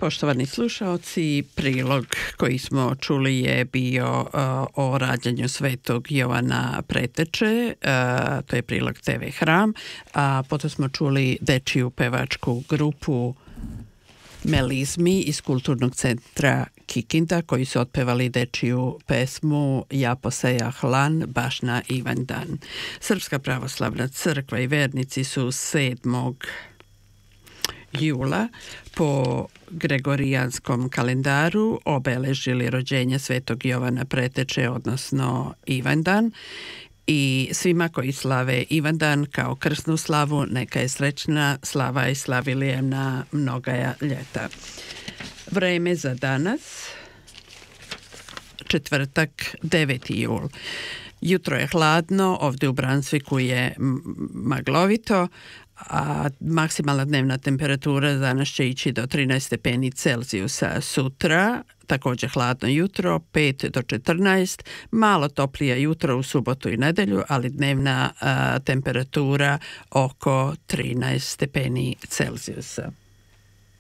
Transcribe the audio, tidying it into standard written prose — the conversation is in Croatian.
Poštovani slušaoci, prilog koji smo čuli je bio o rađanju Svetog Jovana Preteče, to je prilog TV Hram, a potom smo čuli dečiju pevačku grupu Melizmi iz Kulturnog centra Kikinda koji su otpevali dečiju pesmu Ja posejah lan baš na Ivandan. Srpska pravoslavna crkva i vernici su 7. jula po gregorijanskom kalendaru obeležili rođenje Svetog Jovana Preteče, odnosno Ivandan. I svima koji slave Ivandan kao krsnu slavu, neka je srećna slava i slavili je na mnogaja ljeta. Vreme za danas, četvrtak, 9. jul. Jutro je hladno, ovdje u Bransviku je maglovito, a maksimalna dnevna temperatura danas će ići do 13 stepeni Celzijusa. Sutra također hladno jutro, 5 do 14, malo toplije jutro u subotu i nedelju, ali dnevna temperatura oko 13 stepeni Celzijusa.